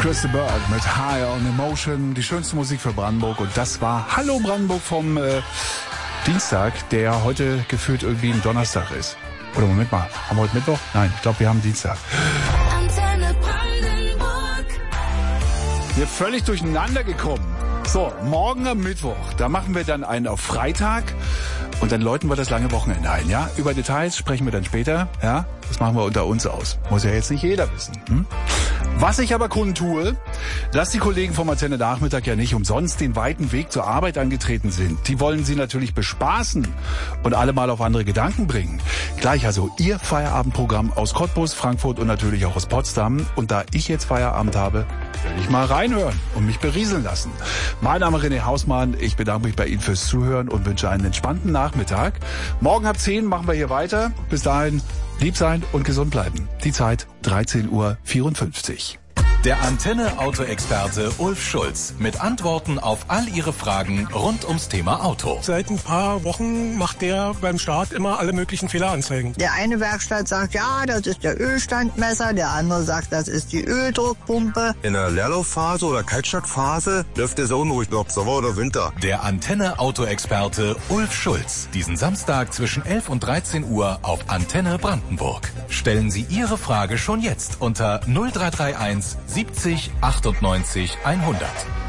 Chris de Burgh mit High on Emotion, die schönste Musik für Brandenburg. Und das war Hallo Brandenburg vom Dienstag, der heute gefühlt irgendwie ein Donnerstag ist. Oder Moment mal, haben wir heute Mittwoch? Nein, ich glaube, wir haben Dienstag. Antenne Brandenburg. Wir völlig durcheinander gekommen. So, morgen am Mittwoch, da machen wir dann einen auf Freitag und dann läuten wir das lange Wochenende ein, ja? Über Details sprechen wir dann später, ja? Das machen wir unter uns aus. Muss ja jetzt nicht jeder wissen. Was ich aber kundtue, dass die Kollegen vom Antenne Nachmittag ja nicht umsonst den weiten Weg zur Arbeit angetreten sind. Die wollen sie natürlich bespaßen und alle mal auf andere Gedanken bringen. Gleich also ihr Feierabendprogramm aus Cottbus, Frankfurt und natürlich auch aus Potsdam. Und da ich jetzt Feierabend habe, will ich mal reinhören und mich berieseln lassen. Mein Name ist René Hausmann. Ich bedanke mich bei Ihnen fürs Zuhören und wünsche einen entspannten Nachmittag. Morgen ab 10 machen wir hier weiter. Bis dahin lieb sein und gesund bleiben. Die Zeit 13:54 Uhr. Der Antenne-Auto-Experte Ulf Schulz mit Antworten auf all Ihre Fragen rund ums Thema Auto. Seit ein paar Wochen macht der beim Start immer alle möglichen Fehleranzeigen. Der eine Werkstatt sagt, ja, das ist der Ölstandmesser, der andere sagt, das ist die Öldruckpumpe. In der Leerlaufphase oder Kaltstartphase läuft der so unruhig, ob Sommer oder Winter. Der Antenne-Auto-Experte Ulf Schulz. Diesen Samstag zwischen 11 und 13 Uhr auf Antenne Brandenburg. Stellen Sie Ihre Frage schon jetzt unter 0331 70 98 100.